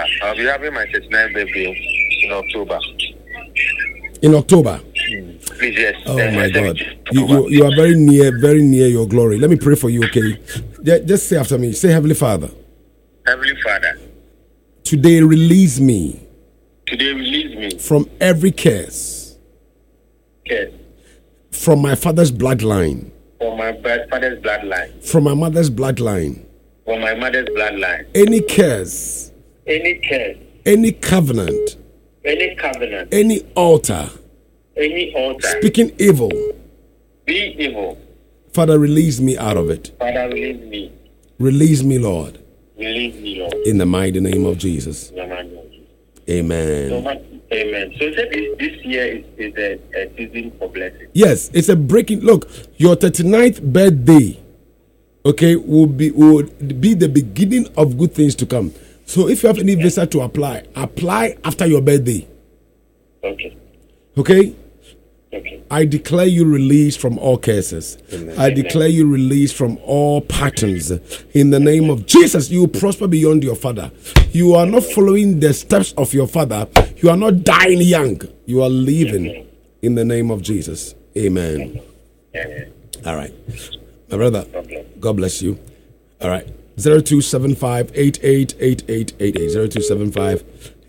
I'll be having my 39th birthday in October. In October? Please, yes. Oh my God. You are very near your glory. Let me pray for you, okay? Just say after me. Say, Heavenly Father. Heavenly Father. Today release me. Today release me. From every curse. Yes. From my father's bloodline. From my father's bloodline. From my mother's bloodline. From my mother's bloodline. Any curse. Any curse. Any covenant. Any covenant. Any altar. Any altar. Speaking evil. Be evil. Father, release me out of it. Father, release me. Release me, Lord. Release me, Lord. In the mighty name of Jesus. Amen. Amen. So this year is a season for blessing. Yes, it's a breaking. Look, your 39th birthday, okay, will be the beginning of good things to come. So if you have any visa to apply after your birthday. Okay. Okay? Okay. I declare you released from all curses. Amen. I declare you released from all patterns. In the name of Jesus, you will prosper beyond your father. You are not following the steps of your father. You are not dying young. You are living in the name of Jesus. Amen. Amen. All right. My brother, God bless you. All right. 0275 888888 0275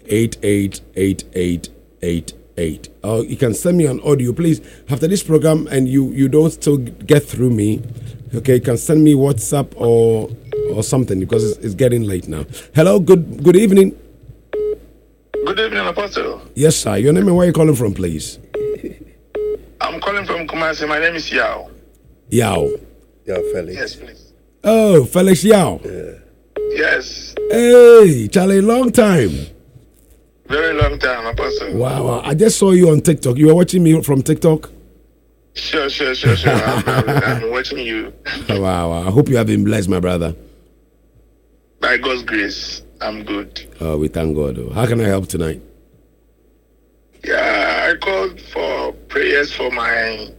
888888. Or you can send me an audio, please. After this program and you don't still get through me, okay, you can send me WhatsApp or something because it's getting late now. Hello, good evening. Good evening, Apostle. Yes, sir. Your name and where are you calling from, please? I'm calling from Kumasi. My name is Yao. Yao, Felix. Yes, please. Oh, Felix Yao. Yeah. Yes. Hey, Charlie, long time. Very long time, Apostle. Wow. I just saw you on TikTok. You were watching me from TikTok? Sure. I'm watching you. Wow. I hope you have been blessed, my brother. By God's grace, I'm good. Oh, we thank God. How can I help tonight? Yeah, I called for prayers for my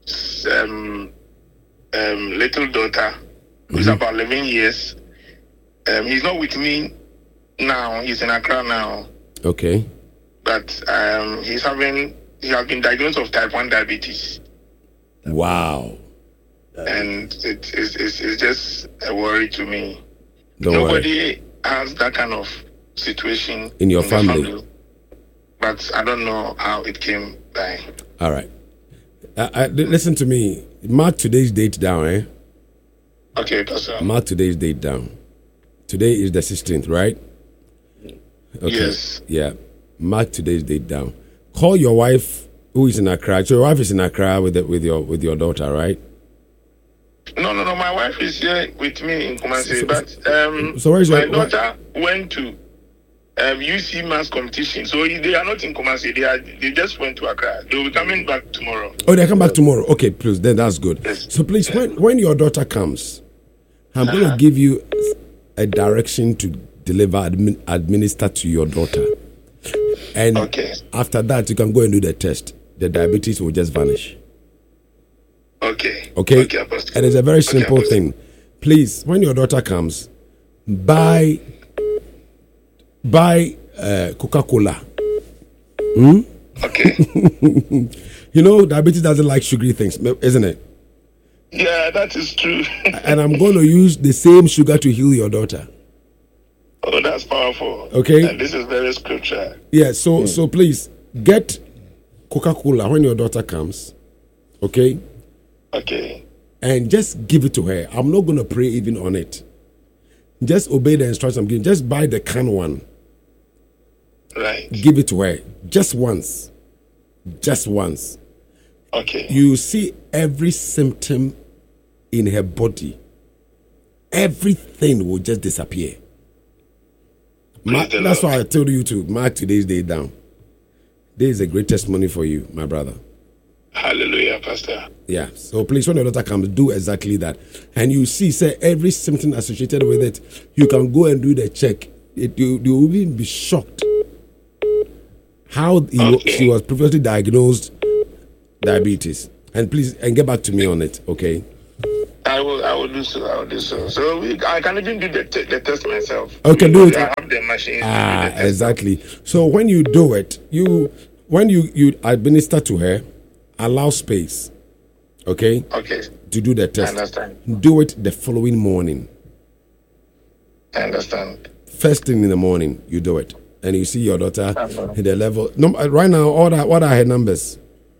little daughter, who's about 11 years. He's not with me now. He's in Accra now. Okay. But he has been diagnosed of type 1 diabetes. Wow. And it's just a worry to me. Nobody has that kind of situation in your family. But I don't know how it came by. All right. Listen to me. Mark today's date down, eh? Okay, Pastor. Mark today's date down. Today is the 16th, right? Okay. Yes. Yeah. Mark today's date down. Call your wife who is in Accra. So your wife is in Accra with your daughter, right? No. My wife is here with me in Kumasi. So where's my daughter went to UC Mass competition. So they are not in Kumasi. They just went to Accra. They will be coming back tomorrow. Oh, they come back tomorrow. Okay, please. Then that's good. Yes. So please, when your daughter comes, I'm going to give you a direction to deliver, administer to your daughter. And after that, you can go and do the test. The diabetes will just vanish. Okay. And it's a very simple thing. Please, when your daughter comes, buy Coca-Cola. Okay. You know, diabetes doesn't like sugary things, isn't it? Yeah, that is true. And I'm going to use the same sugar to heal your daughter. Oh, that's powerful. Okay. And this is very scriptural. Yeah, so please get Coca-Cola when your daughter comes. Okay? Okay. And just give it to her. I'm not going to pray even on it. Just obey the instructions I'm giving. Just buy the can one. Right. Give it to her. Just once. Okay. You see every symptom in her body. Everything will just disappear. That's why I told you to mark today's day down. There is a great testimony for you, my brother. Hallelujah, Pastor. Yeah. So please, when your daughter comes, do exactly that. And you see, every symptom associated with it, you can go and do the check. You will even be shocked how she was previously diagnosed diabetes. And please, and get back to me on it, okay? I will do so. I will do so. So I can even do the test myself. Okay, do it. I have the machine. Exactly. So when you do it, when you administer to her, allow space. Okay. Okay. To do the test. I understand. Do it the following morning. I understand. First thing in the morning, you do it, and you see your daughter in the level. No, right now, what are her numbers?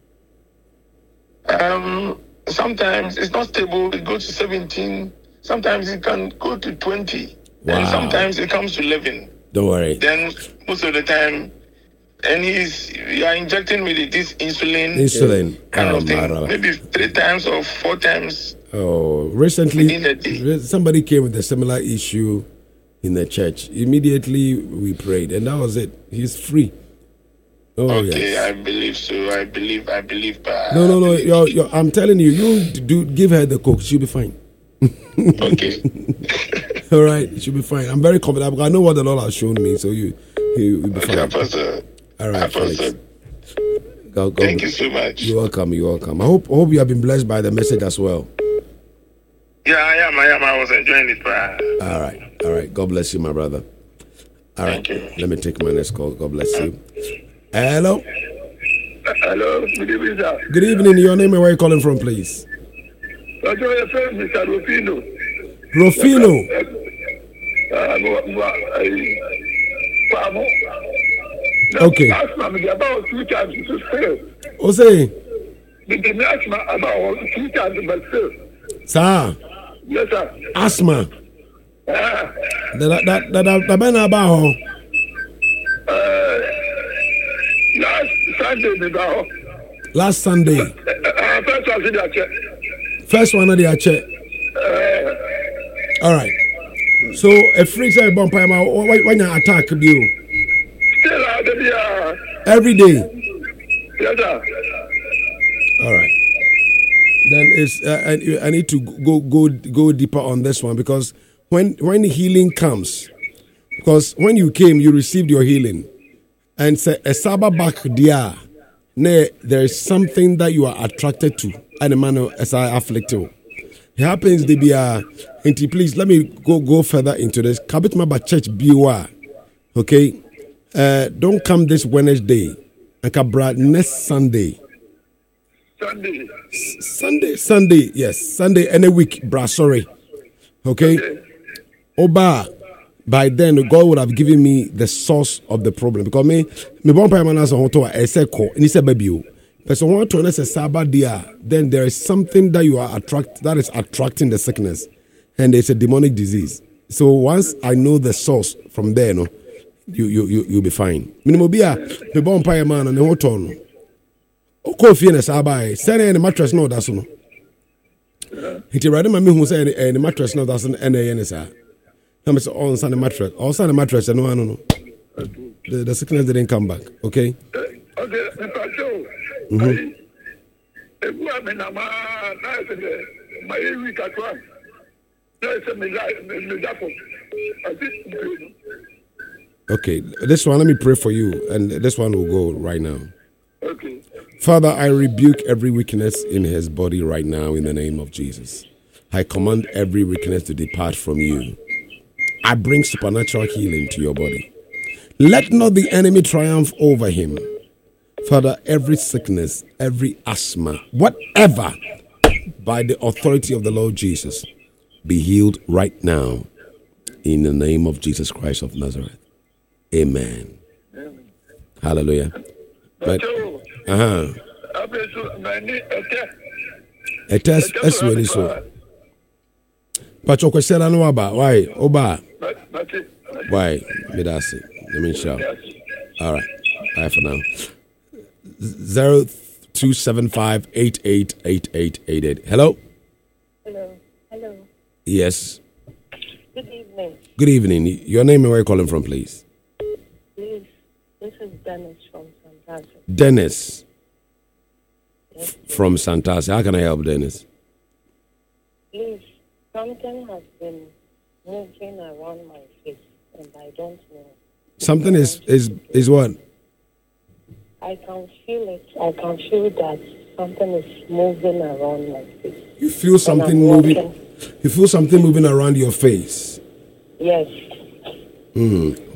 Sometimes it's not stable. It goes to 17. Sometimes it can go to 20. Wow. And sometimes it comes to 11. Don't worry. Then most of the time, and you are injecting with this insulin kind of thing. Maybe 3 times or 4 times. Oh, recently somebody came with a similar issue in the church. Immediately we prayed, and that was it. He's free. Oh, okay, yes. I believe so. I believe. No. I'm telling you, you give her the coke. She'll be fine. Okay. All right, she'll be fine. I'm very confident because I know what the Lord has shown me. So you'll be fine. Apostle. All right, Felix. Thank you so much. You're welcome. I hope you have been blessed by the message as well. Yeah, I am. I was enjoying it. All right. God bless you, my brother. All right. Thank you. Let me take my next call. God bless you. Hello. Hello. Good evening, sir. Good evening. Your name and where you calling from, please? Mr. Rufino. Okay. About 2 times to fail. Ose. The asthma about 2 times but still. Sir. Yes, sir. Asthma. That been about last Sunday. First one of the check. All right. So a free time bump when you attack you. Still out there. Every day. Yes, sir. All right. Then I need to go deeper on this one because when healing comes, because when you came, you received your healing, and say a saba back there is something that you are attracted to, and a man as I afflicted. It happens to be please let me go further into this. Kabit Maba Church BOA. Okay, don't come this Wednesday, and Kabra next Sunday. Sunday, yes, Sunday any week, bra. Sorry, okay. Oba, by then God would have given me the source of the problem because me one time as a hoto I said ko and he said baby. Person want to say sabadia, then there is something that you are attracting the sickness, and it's a demonic disease. So once I know the source from there, no, you'll be fine. Minimobia, me bon pie man and the hoto no. Coffee and a sabai, send any mattress no that's no. He rather me who say any mattress no that's any sir. I'm on Sunday mattress. Or Sunday mattress, no. The sickness didn't come back. Okay. Okay. This one, let me pray for you, and this one will go right now. Okay. Father, I rebuke every weakness in his body right now in the name of Jesus. I command every weakness to depart from you. I bring supernatural healing to your body. Let not the enemy triumph over him. Father, every sickness, every asthma, whatever, by the authority of the Lord Jesus, be healed right now in the name of Jesus Christ of Nazareth. Amen. Hallelujah. But, a test as well is so. But you question no about why Oba. Why? Midasi. Let me show. All right. Bye for now. 0275888888. Hello? Hello. Yes. Good evening. Good evening. Your name and where you calling from, please? Please, this is Dennis from Santasa. Dennis. Yes, from Santasa. How can I help, Dennis? Please, something has been moving around my face, and I don't know. Something is what? I can feel it. I can feel that something is moving around my face. You feel something I'm moving. walking. You feel something moving around your face. Yes.